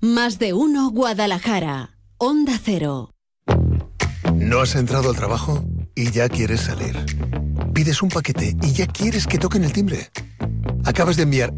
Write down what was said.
Más de uno Guadalajara. Onda Cero. ¿No has entrado al trabajo y ya quieres salir? Pides un paquete y ya quieres que toquen el timbre. Acabas de enviar